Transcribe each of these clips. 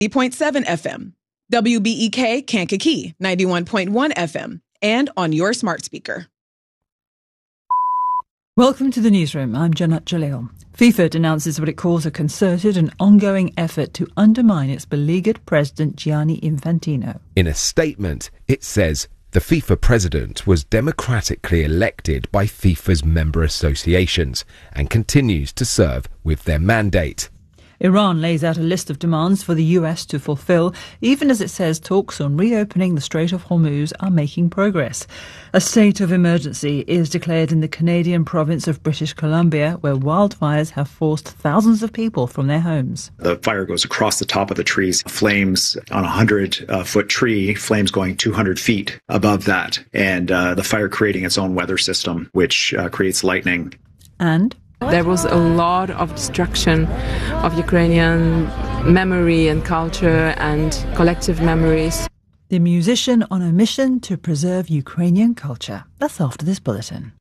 90.7 FM, WBEK Kankakee 91.1 FM, and on your smart speaker. Welcome to the newsroom. I'm Janat Jalil. FIFA denounces what it calls a concerted and ongoing effort to undermine its beleaguered president Gianni Infantino. In a statement, it says the FIFA president was democratically elected by FIFA's member associations and continues to serve with their mandate. Iran lays out a list of demands for the US to fulfill, even as it says talks on reopening the Strait of Hormuz are making progress. A state of emergency is declared in the Canadian province of British Columbia, where wildfires have forced thousands of people from their homes. The fire goes across the top of the trees, flames on a 100-foot tree, flames going 200 feet above that, and the fire creating its own weather system, which creates lightning. And there was a lot of destruction of Ukrainian memory and culture and collective memories. The musician on a mission to preserve Ukrainian culture. That's after this bulletin.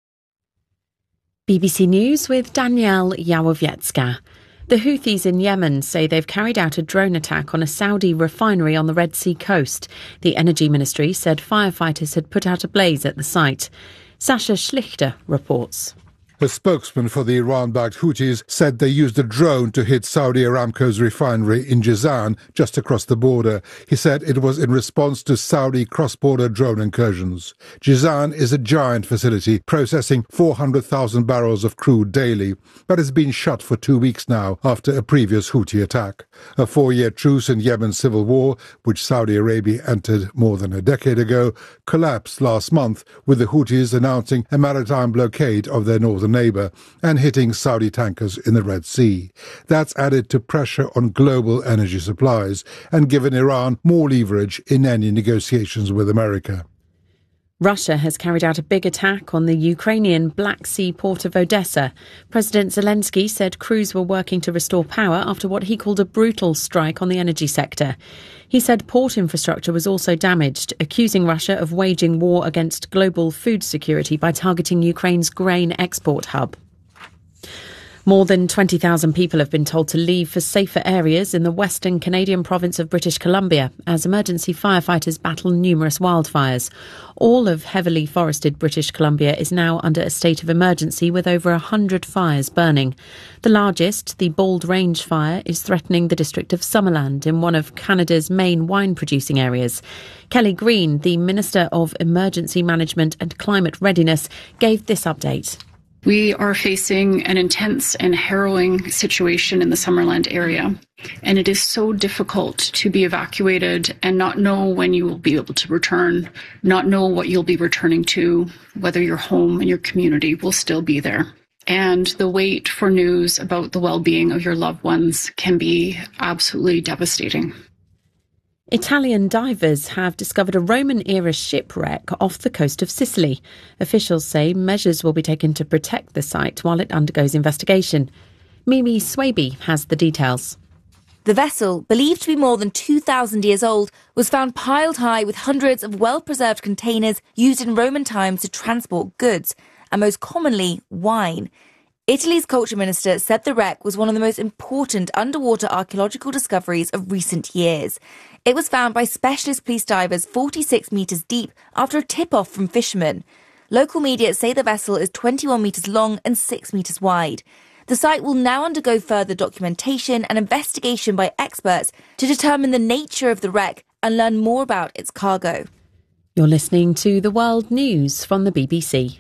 BBC News with Danielle Yawowiecka. The Houthis in Yemen say they've carried out a drone attack on a Saudi refinery on the Red Sea coast. The Energy Ministry said firefighters had put out a blaze at the site. Sasha Schlichter reports. A spokesman for the Iran-backed Houthis said they used a drone to hit Saudi Aramco's refinery in Jazan, just across the border. He said it was in response to Saudi cross-border drone incursions. Jazan is a giant facility processing 400,000 barrels of crude daily, but has been shut for 2 weeks now after a previous Houthi attack. A 4-year truce in Yemen's civil war, which Saudi Arabia entered more than a decade ago, collapsed last month, with the Houthis announcing a maritime blockade of their northern neighbour and hitting Saudi tankers in the Red Sea. That's added to pressure on global energy supplies and given Iran more leverage in any negotiations with America. Russia has carried out a big attack on the Ukrainian Black Sea port of Odessa. President Zelensky said crews were working to restore power after what he called a brutal strike on the energy sector. He said port infrastructure was also damaged, accusing Russia of waging war against global food security by targeting Ukraine's grain export hub. More than 20,000 people have been told to leave for safer areas in the western Canadian province of British Columbia as emergency firefighters battle numerous wildfires. All of heavily forested British Columbia is now under a state of emergency with over 100 fires burning. The largest, the Bald Range fire, is threatening the district of Summerland in one of Canada's main wine-producing areas. Kelly Green, the Minister of Emergency Management and Climate Readiness, gave this update. We are facing an intense and harrowing situation in the Summerland area, and it is so difficult to be evacuated and not know when you will be able to return, not know what you'll be returning to, whether your home and your community will still be there. And the wait for news about the well-being of your loved ones can be absolutely devastating. Italian divers have discovered a Roman-era shipwreck off the coast of Sicily. Officials say measures will be taken to protect the site while it undergoes investigation. Mimi Swaby has the details. The vessel, believed to be more than 2,000 years old, was found piled high with hundreds of well-preserved containers used in Roman times to transport goods, and most commonly, wine. Italy's culture minister said the wreck was one of the most important underwater archaeological discoveries of recent years. It was found by specialist police divers 46 metres deep after a tip-off from fishermen. Local media say the vessel is 21 metres long and 6 metres wide. The site will now undergo further documentation and investigation by experts to determine the nature of the wreck and learn more about its cargo. You're listening to The World News from the BBC.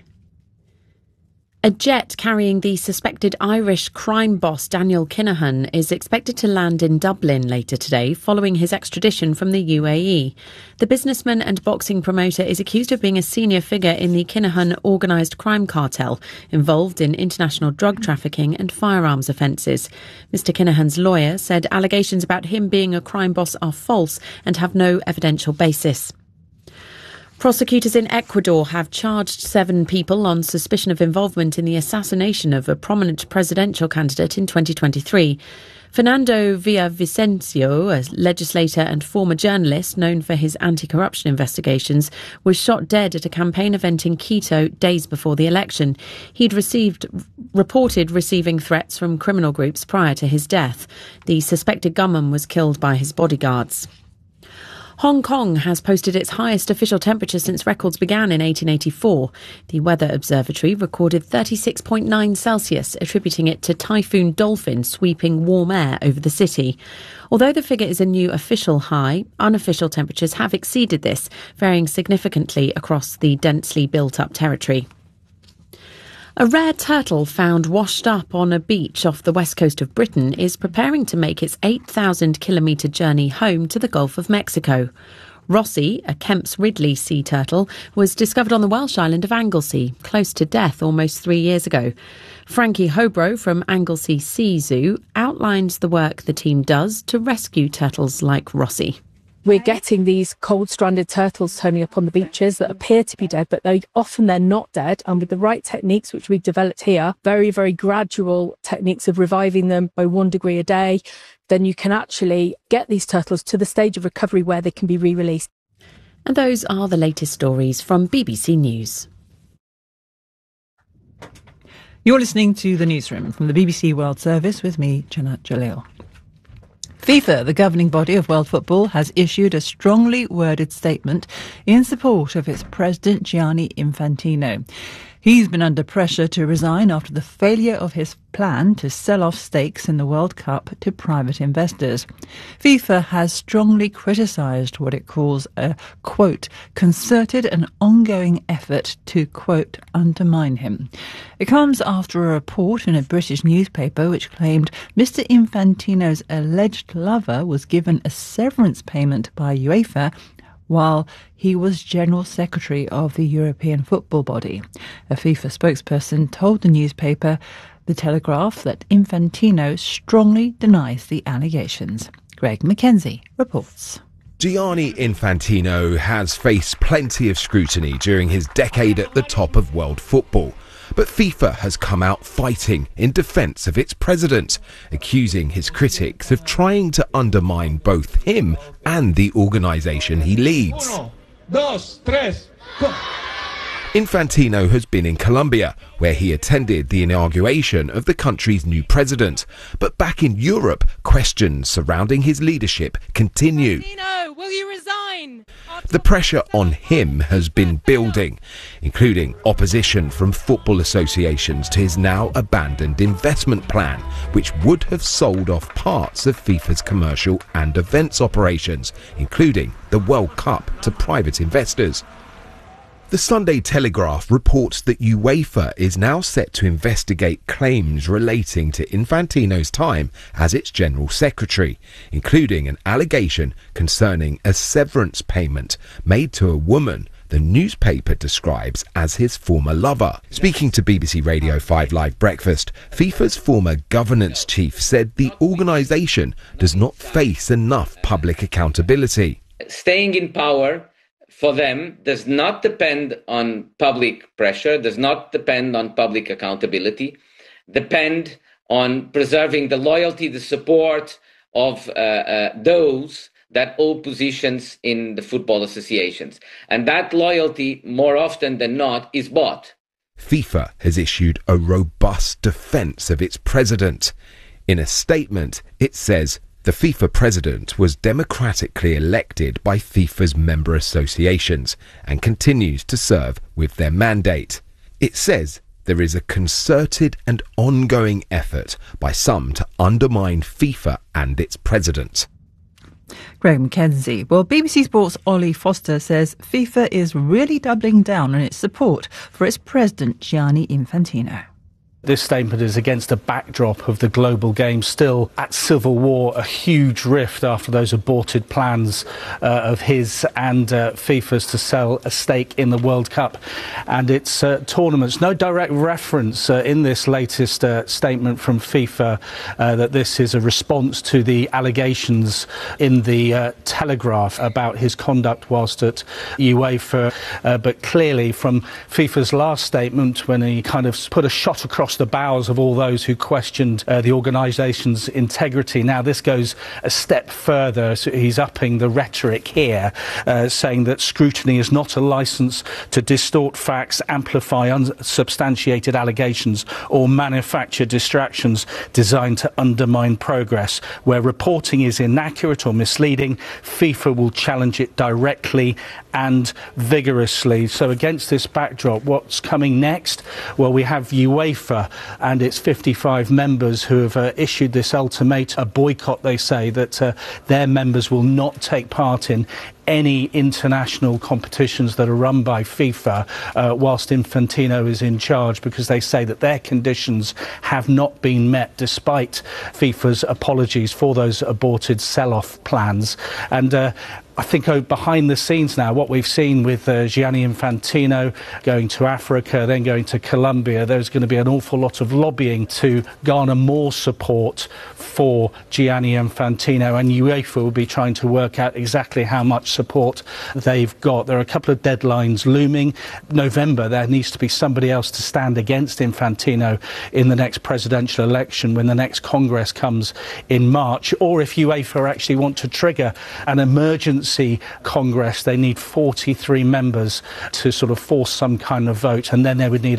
A jet carrying the suspected Irish crime boss Daniel Kinahan is expected to land in Dublin later today following his extradition from the UAE. The businessman and boxing promoter is accused of being a senior figure in the Kinahan organised crime cartel involved in international drug trafficking and firearms offences. Mr Kinahan's lawyer said allegations about him being a crime boss are false and have no evidential basis. Prosecutors in Ecuador have charged 7 people on suspicion of involvement in the assassination of a prominent presidential candidate in 2023. Fernando Villavicencio, a legislator and former journalist known for his anti-corruption investigations, was shot dead at a campaign event in Quito days before the election. He'd reported receiving threats from criminal groups prior to his death. The suspected gunman was killed by his bodyguards. Hong Kong has posted its highest official temperature since records began in 1884. The Weather Observatory recorded 36.9 Celsius, attributing it to Typhoon Dolphin sweeping warm air over the city. Although the figure is a new official high, unofficial temperatures have exceeded this, varying significantly across the densely built-up territory. A rare turtle found washed up on a beach off the west coast of Britain is preparing to make its 8,000-kilometre journey home to the Gulf of Mexico. Rossi, a Kemp's Ridley sea turtle, was discovered on the Welsh island of Anglesey, close to death almost 3 years ago. Frankie Hobro from Anglesey Sea Zoo outlines the work the team does to rescue turtles like Rossi. We're getting these cold-stranded turtles turning up on the beaches that appear to be dead, but they're not dead. And with the right techniques, which we've developed here, very, very gradual techniques of reviving them by 1 degree a day, then you can actually get these turtles to the stage of recovery where they can be re-released. And those are the latest stories from BBC News. You're listening to The Newsroom from the BBC World Service with me, Janat Jalil. FIFA, the governing body of world football, has issued a strongly worded statement in support of its president, Gianni Infantino. He's been under pressure to resign after the failure of his plan to sell off stakes in the World Cup to private investors. FIFA has strongly criticised what it calls a, quote, concerted and ongoing effort to, quote, undermine him. It comes after a report in a British newspaper which claimed Mr. Infantino's alleged lover was given a severance payment by UEFA while he was General Secretary of the European football body. A FIFA spokesperson told the newspaper, The Telegraph, that Infantino strongly denies the allegations. Greg Mackenzie reports. Gianni Infantino has faced plenty of scrutiny during his decade at the top of world football. But FIFA has come out fighting in defence of its president, accusing his critics of trying to undermine both him and the organisation he leads. Infantino has been in Colombia, where he attended the inauguration of the country's new president. But back in Europe, questions surrounding his leadership continue. Infantino, will you resign? The pressure on him has been building, including opposition from football associations to his now abandoned investment plan, which would have sold off parts of FIFA's commercial and events operations, including the World Cup, to private investors. The Sunday Telegraph reports that UEFA is now set to investigate claims relating to Infantino's time as its General Secretary, including an allegation concerning a severance payment made to a woman the newspaper describes as his former lover. Speaking to BBC Radio 5 Live Breakfast, FIFA's former governance chief said the organisation does not face enough public accountability. Staying in power for them does not depend on public pressure, does not depend on public accountability, depend on preserving the loyalty, the support of those that hold positions in the football associations. And that loyalty, more often than not, is bought. FIFA has issued a robust defence of its president. In a statement, it says, the FIFA president was democratically elected by FIFA's member associations and continues to serve with their mandate. It says there is a concerted and ongoing effort by some to undermine FIFA and its president. Greg Mackenzie. Well, BBC Sports' Ollie Foster says FIFA is really doubling down on its support for its president, Gianni Infantino. This statement is against a backdrop of the global game still at civil war, a huge rift after those aborted plans of his and FIFA's to sell a stake in the World Cup and its tournaments. No direct reference in this latest statement from FIFA that this is a response to the allegations in the Telegraph about his conduct whilst at UEFA. But clearly from FIFA's last statement, when he kind of put a shot across across the bows of all those who questioned the organisation's integrity. Now, this goes a step further. So he's upping the rhetoric here, saying that scrutiny is not a licence to distort facts, amplify unsubstantiated allegations or manufacture distractions designed to undermine progress. Where reporting is inaccurate or misleading, FIFA will challenge it directly and vigorously. So against this backdrop, what's coming next? Well, we have UEFA and its 55 members who have issued this ultimatum, a boycott, they say, that their members will not take part in any international competitions that are run by FIFA whilst Infantino is in charge, because they say that their conditions have not been met despite FIFA's apologies for those aborted sell-off plans. And I think behind the scenes now, what we've seen with Gianni Infantino going to Africa, then going to Colombia, there's going to be an awful lot of lobbying to garner more support for Gianni Infantino, and UEFA will be trying to work out exactly how much support they've got. There are a couple of deadlines looming. November, there needs to be somebody else to stand against Infantino in the next presidential election when the next Congress comes in March. Or if UEFA actually want to trigger an emergency Congress, they need 43 members to sort of force some kind of vote, and then they would need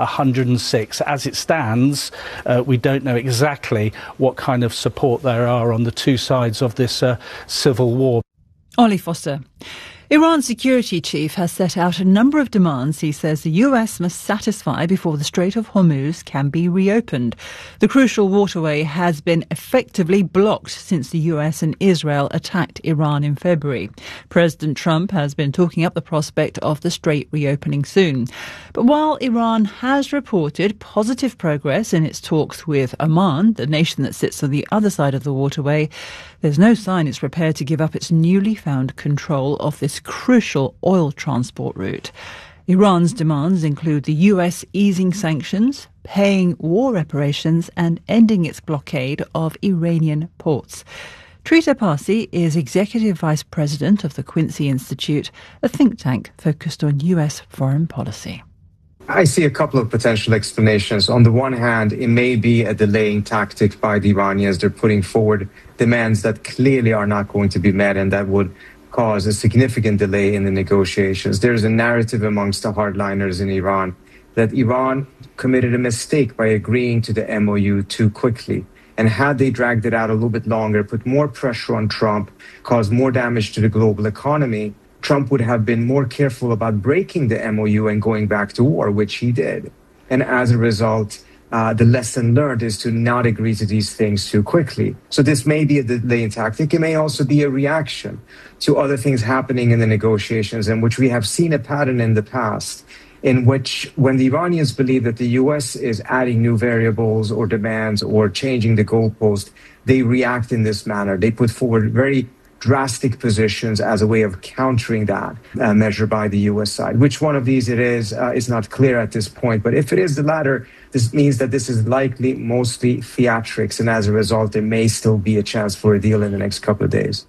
106. As it stands, we don't know exactly what kind of support there are on the two sides of this civil war. Ollie Foster. Iran's security chief has set out a number of demands he says the US must satisfy before the Strait of Hormuz can be reopened. The crucial waterway has been effectively blocked since the US and Israel attacked Iran in February. President Trump has been talking up the prospect of the strait reopening soon. But while Iran has reported positive progress in its talks with Oman, the nation that sits on the other side of the waterway, there's no sign it's prepared to give up its newly found control of this crucial oil transport route. Iran's demands include the US easing sanctions, paying war reparations and ending its blockade of Iranian ports. Trita Parsi is Executive Vice President of the Quincy Institute, a think tank focused on US foreign policy. I see a couple of potential explanations. On the one hand, it may be a delaying tactic by the Iranians. They're putting forward demands that clearly are not going to be met and that would cause a significant delay in the negotiations. There's a narrative amongst the hardliners in Iran that Iran committed a mistake by agreeing to the MOU too quickly. And had they dragged it out a little bit longer, put more pressure on Trump, caused more damage to the global economy, Trump would have been more careful about breaking the MOU and going back to war, which he did. And as a result, the lesson learned is to not agree to these things too quickly. So this may be a delaying tactic. It may also be a reaction to other things happening in the negotiations, in which we have seen a pattern in the past, in which when the Iranians believe that the U.S. is adding new variables or demands or changing the goalpost, they react in this manner. They put forward very drastic positions as a way of countering that measure by the U.S. side. Which one of these it is not clear at this point. But if it is the latter, this means that this is likely mostly theatrics, and as a result, there may still be a chance for a deal in the next couple of days.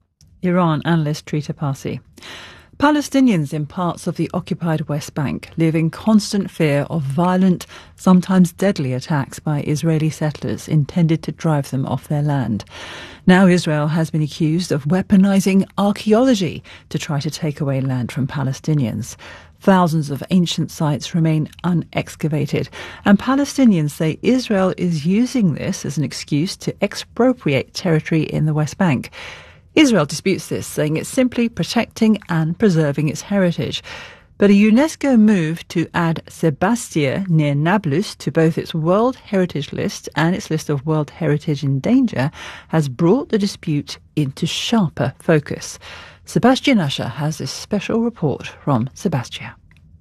Iran analyst Trita Parsi. Palestinians in parts of the occupied West Bank live in constant fear of violent, sometimes deadly attacks by Israeli settlers intended to drive them off their land. Now Israel has been accused of weaponizing archaeology to try to take away land from Palestinians. Thousands of ancient sites remain unexcavated, and Palestinians say Israel is using this as an excuse to expropriate territory in the West Bank. Israel disputes this, saying it's simply protecting and preserving its heritage. But a UNESCO move to add Sebastia near Nablus to both its World Heritage List and its list of World Heritage in Danger has brought the dispute into sharper focus. Sebastian Usher has this special report from Sebastia.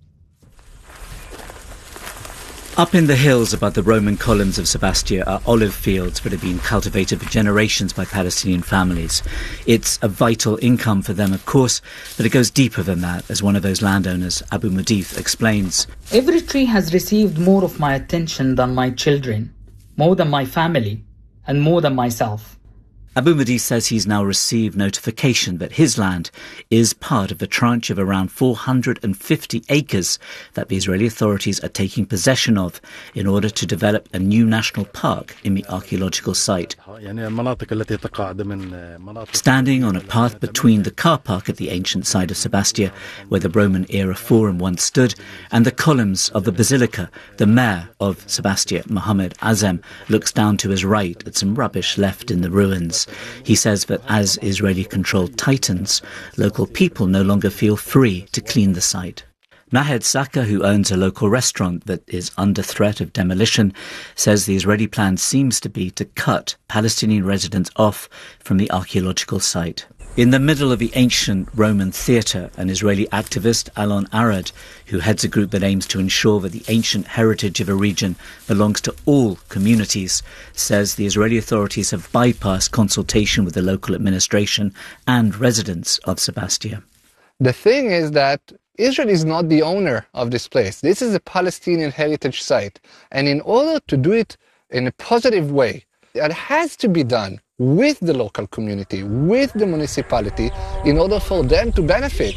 Up in the hills above the Roman columns of Sebastia are olive fields that have been cultivated for generations by Palestinian families. It's a vital income for them, of course, but it goes deeper than that, as one of those landowners, Abu Madith, explains. Every tree has received more of my attention than my children, more than my family, and more than myself. Abu Mahdi says he's now received notification that his land is part of a tranche of around 450 acres that the Israeli authorities are taking possession of in order to develop a new national park in the archaeological site. Standing on a path between the car park at the ancient site of Sebastia, where the Roman-era forum once stood, and the columns of the basilica, the mayor of Sebastia, Mohammed Azem, looks down to his right at some rubbish left in the ruins. He says that as Israeli control tightens, local people no longer feel free to clean the site. Nahed Saka, who owns a local restaurant that is under threat of demolition, says the Israeli plan seems to be to cut Palestinian residents off from the archaeological site. In the middle of the ancient Roman theatre, an Israeli activist, Alon Arad, who heads a group that aims to ensure that the ancient heritage of a region belongs to all communities, says the Israeli authorities have bypassed consultation with the local administration and residents of Sebastia. The thing is that Israel is not the owner of this place. This is a Palestinian heritage site. And in order to do it in a positive way, it has to be done with the local community, with the municipality, in order for them to benefit.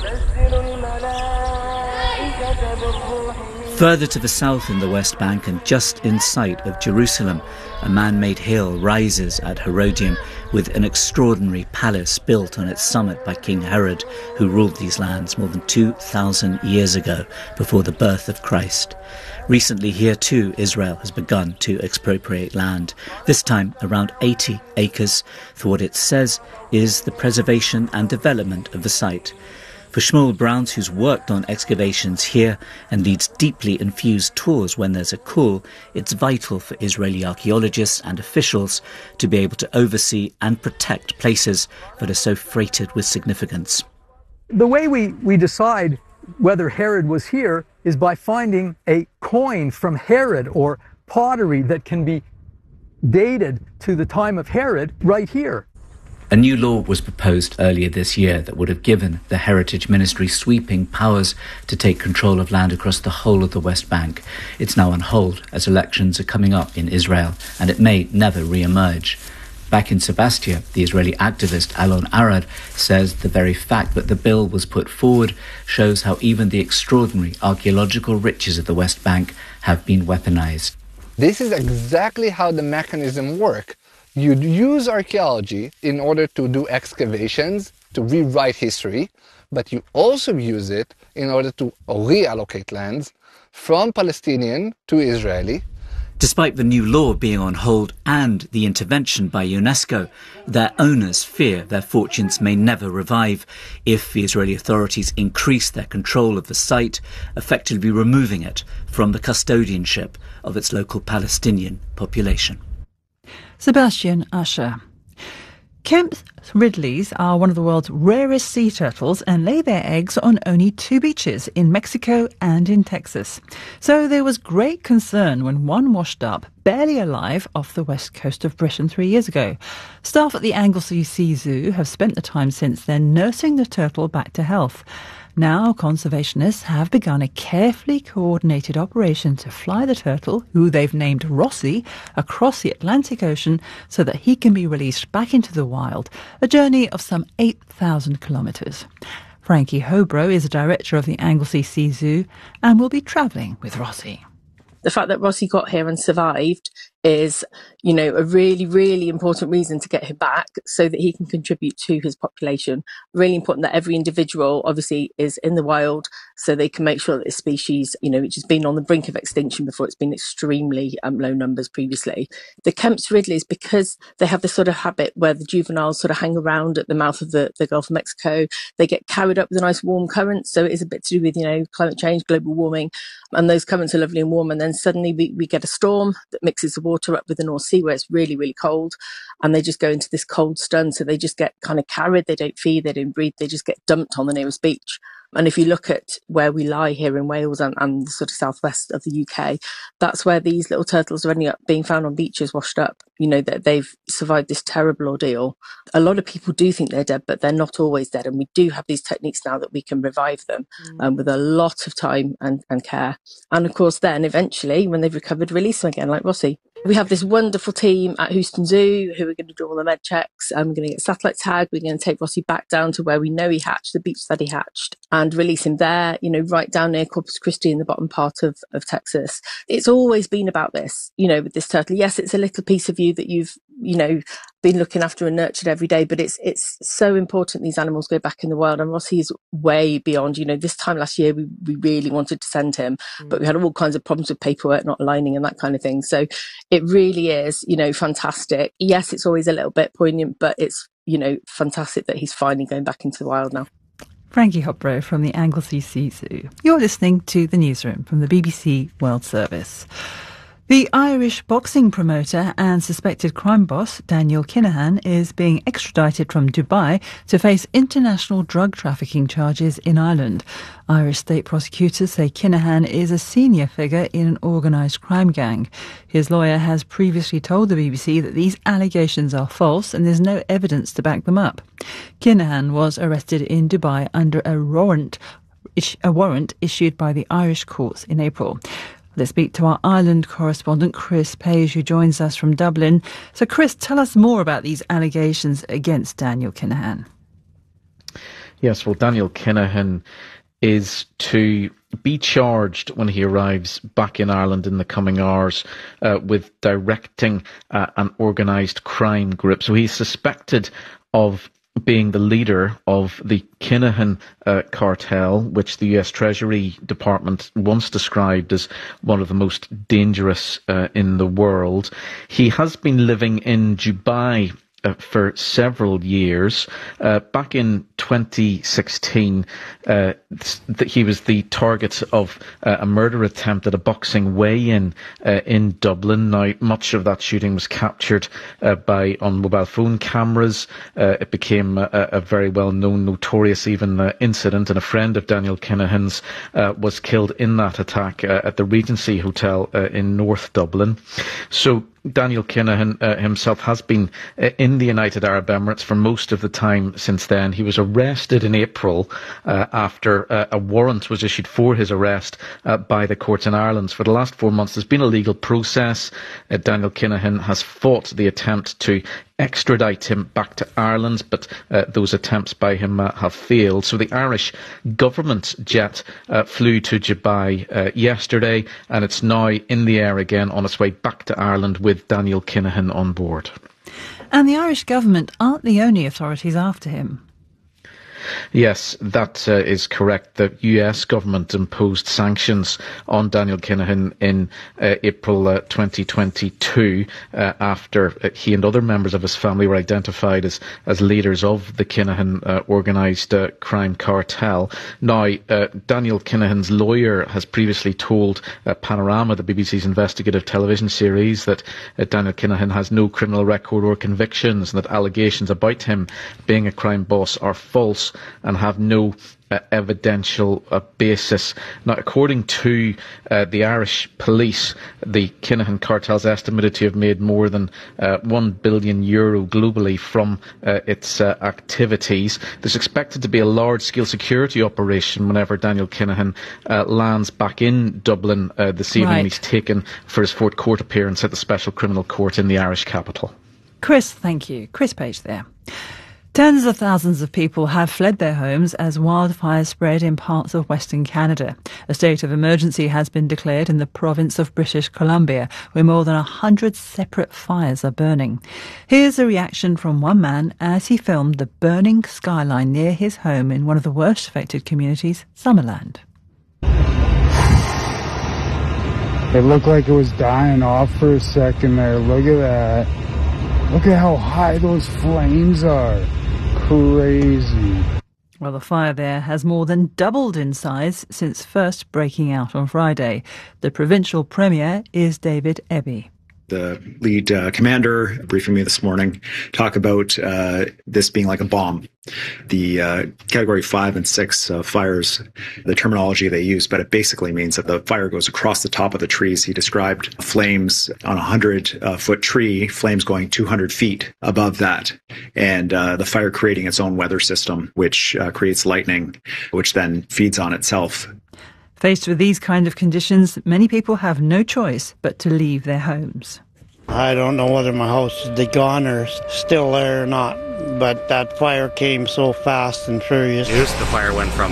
Further to the south in the West Bank and just in sight of Jerusalem, a man-made hill rises at Herodium with an extraordinary palace built on its summit by King Herod, who ruled these lands more than 2,000 years ago, before the birth of Christ. Recently here too, Israel has begun to expropriate land, this time around 80 acres, for what it says is the preservation and development of the site. For Shmuel Browns, who's worked on excavations here and leads deeply infused tours when there's a call, it's vital for Israeli archaeologists and officials to be able to oversee and protect places that are so freighted with significance. The way we decide whether Herod was here is by finding a coin from Herod or pottery that can be dated to the time of Herod right here. A new law was proposed earlier this year that would have given the Heritage Ministry sweeping powers to take control of land across the whole of the West Bank. It's now on hold as elections are coming up in Israel, and it may never re-emerge. Back in Sebastia, the Israeli activist Alon Arad says the very fact that the bill was put forward shows how even the extraordinary archaeological riches of the West Bank have been weaponized. This is exactly how the mechanism works. You use archaeology in order to do excavations, to rewrite history, but you also use it in order to reallocate lands from Palestinian to Israeli. Despite the new law being on hold and the intervention by UNESCO, their owners fear their fortunes may never revive if the Israeli authorities increase their control of the site, effectively removing it from the custodianship of its local Palestinian population. Sebastian Usher. Kemp's Ridleys are one of the world's rarest sea turtles and lay their eggs on only 2 beaches, in Mexico and in Texas. So there was great concern when one washed up, barely alive, off the west coast of Britain 3 years ago. Staff at the Anglesey Sea Zoo have spent the time since then nursing the turtle back to health. Now, conservationists have begun a carefully coordinated operation to fly the turtle, who they've named Rossi, across the Atlantic Ocean so that he can be released back into the wild, a journey of some 8,000 kilometres. Frankie Hobro is the director of the Anglesey Sea Zoo and will be travelling with Rossi. The fact that Rossi got here and survived is, a really, really important reason to get him back so that he can contribute to his population. Really important that every individual obviously is in the wild so they can make sure that this species, which has been on the brink of extinction before, it's been extremely low numbers previously. The Kemp's Ridleys, because they have this sort of habit where the juveniles sort of hang around at the mouth of the Gulf of Mexico, they get carried up with a nice warm current. So it is a bit to do with, climate change, global warming, and those currents are lovely and warm. And then suddenly we get a storm that mixes the water up with the North Sea where it's really, really cold, and they just go into this cold stun. So they just get kind of carried. They don't feed, they don't breathe, they just get dumped on the nearest beach. And if you look at where we lie here in Wales and the sort of southwest of the UK, that's where these little turtles are ending up being found on beaches washed up. You know, that they've survived this terrible ordeal. A lot of people do think they're dead, but they're not always dead. And we do have these techniques now that we can revive them with a lot of time and care. And of course, then eventually, when they've recovered, release them again, like Rossi. We have this wonderful team at Houston Zoo who are going to do all the med checks. We're going to get satellite tag. We're going to take Rossi back down to where we know he hatched, the beach that he hatched, and release him there, you know, right down near Corpus Christi in the bottom part of Texas. It's always been about this, you know, with this turtle. Yes, it's a little piece of you that you've, you know, been looking after and nurtured every day, but it's so important these animals go back in the wild. And Rossi is way beyond, you know, this time last year we really wanted to send him, but we had all kinds of problems with paperwork not aligning and that kind of thing. So it really is, you know, fantastic. Yes, it's always a little bit poignant, but it's, you know, fantastic that he's finally going back into the wild now. Frankie Hopbrow from the Anglesey Sea Zoo. You're listening to The Newsroom from the BBC World Service. The Irish boxing promoter and suspected crime boss, Daniel Kinahan, is being extradited from Dubai to face international drug trafficking charges in Ireland. Irish state prosecutors say Kinahan is a senior figure in an organised crime gang. His lawyer has previously told the BBC that these allegations are false and there's no evidence to back them up. Kinahan was arrested in Dubai under a warrant issued by the Irish courts in April. Let's speak to our Ireland correspondent, Chris Page, who joins us from Dublin. So, Chris, tell us more about these allegations against Daniel Kinahan. Yes, well, Daniel Kinahan is to be charged when he arrives back in Ireland in the coming hours with directing an organised crime group. So he's suspected of being the leader of the Kinahan cartel, which the US Treasury Department once described as one of the most dangerous in the world. He has been living in Dubai for several years. Back in 2016, he was the target of a murder attempt at a boxing weigh-in in Dublin. Now, much of that shooting was captured on mobile phone cameras. It became a very well-known, notorious even incident, and a friend of Daniel Kinahan's was killed in that attack at the Regency Hotel in North Dublin. So Daniel Kinahan himself has been in the United Arab Emirates for most of the time since then. He was arrested in April after a warrant was issued for his arrest by the courts in Ireland. For the last 4 months, there's been a legal process. Daniel Kinahan has fought the attempt to extradite him back to Ireland, but those attempts by him have failed. So the Irish government jet flew to Dubai yesterday, and it's now in the air again on its way back to Ireland with Daniel Kinahan on board. And the Irish government aren't the only authorities after him. Yes, that is correct. The US government imposed sanctions on Daniel Kinahan in April 2022 after he and other members of his family were identified as leaders of the Kinahan organised crime cartel. Now, Daniel Kinahan's lawyer has previously told Panorama, the BBC's investigative television series, that Daniel Kinahan has no criminal record or convictions, and that allegations about him being a crime boss are false and have no evidential basis. Now, according to the Irish police, the Kinahan cartel is estimated to have made more than €1 billion globally from its activities. There's expected to be a large-scale security operation whenever Daniel Kinahan lands back in Dublin this evening. Right. He's taken for his fourth court appearance at the Special Criminal Court in the Irish capital. Chris, thank you. Chris Page there. Tens of thousands of people have fled their homes as wildfires spread in parts of Western Canada. A state of emergency has been declared in the province of British Columbia, where more than 100 separate fires are burning. Here's a reaction from one man as he filmed the burning skyline near his home in one of the worst affected communities, Summerland. It looked like it was dying off for a second there. Look at that. Look at how high those flames are. Crazy. Well, the fire there has more than doubled in size since first breaking out on Friday. The provincial premier is David Eby. The lead commander briefing me this morning talk about this being like a bomb. The category 5 and 6 fires, the terminology they use, but it basically means that the fire goes across the top of the trees. He described flames on a 100-foot tree, flames going 200 feet above that, and the fire creating its own weather system, which creates lightning, which then feeds on itself. Faced with these kind of conditions, many people have no choice but to leave their homes. I don't know whether my house is gone or still there or not, but that fire came so fast and furious. The fire went from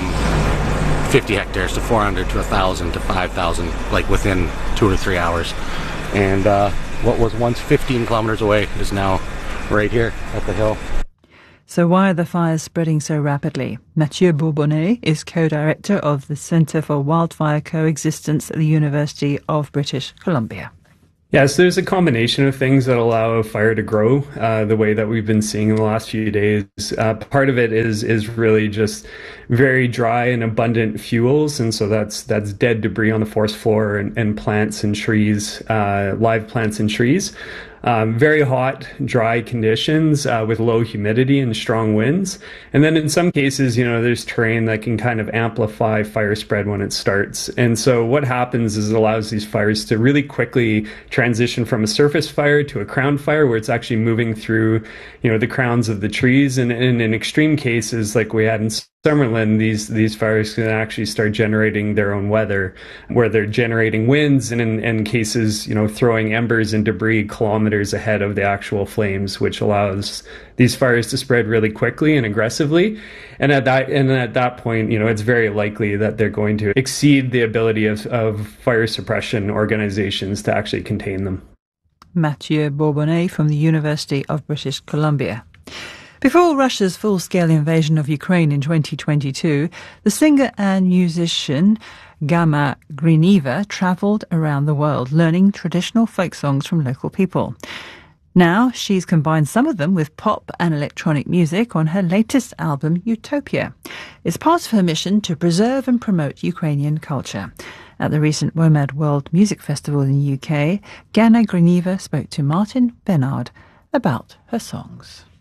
50 hectares to 400 to 1,000 to 5,000, like within 2 or 3 hours. And what was once 15 kilometers away is now right here at the hill. So why are the fires spreading so rapidly? Mathieu Bourbonnais is co-director of the Centre for Wildfire Coexistence at the University of British Columbia. Yes, there's a combination of things that allow a fire to grow the way that we've been seeing in the last few days. Part of it is really just very dry and abundant fuels, and so that's dead debris on the forest floor and plants and trees, live plants and trees. Very hot, dry conditions with low humidity and strong winds. And then in some cases, there's terrain that can kind of amplify fire spread when it starts. And so what happens is it allows these fires to really quickly transition from a surface fire to a crown fire, where it's actually moving through, the crowns of the trees. And in extreme cases, like we had in Summerland, these fires can actually start generating their own weather, where they're generating winds and in cases, throwing embers and debris kilometers ahead of the actual flames, which allows these fires to spread really quickly and aggressively. And at that point, it's very likely that they're going to exceed the ability of fire suppression organizations to actually contain them. Mathieu Bourbonnais from the University of British Columbia. Before Russia's full-scale invasion of Ukraine in 2022, the singer and musician Gama Griniva travelled around the world learning traditional folk songs from local people. Now she's combined some of them with pop and electronic music on her latest album, Utopia. It's part of her mission to preserve and promote Ukrainian culture. At the recent WOMAD World Music Festival in the UK, Gana Griniva spoke to Martin Bernard about her songs.